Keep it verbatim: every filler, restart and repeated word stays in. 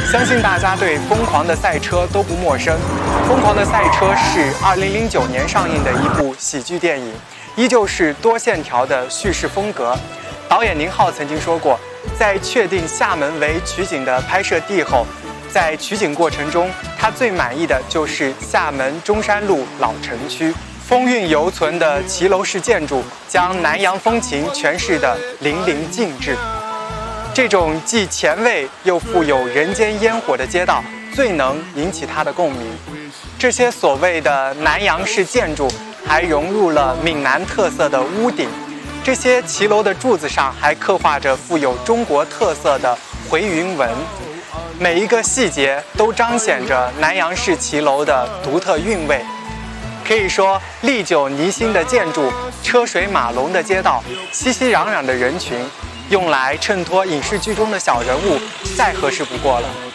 相信大家对《疯狂的赛车》都不陌生，《疯狂的赛车》是二零零九年上映的一部喜剧电影，依旧是多线条的叙事风格。导演宁浩曾经说过，在确定厦门为取景的拍摄地后，在取景过程中，他最满意的就是厦门中山路老城区，风韵犹存的骑楼式建筑，将南洋风情诠释得淋漓尽致。这种既前卫又富有人间烟火的街道，最能引起他的共鸣。这些所谓的南洋式建筑，还融入了闽南特色的屋顶。这些骑楼的柱子上还刻画着富有中国特色的回云纹，每一个细节都彰显着南洋式骑楼的独特韵味。可以说，历久弥新的建筑，车水马龙的街道，熙熙攘攘的人群，用来衬托影视剧中的小人物，再合适不过了。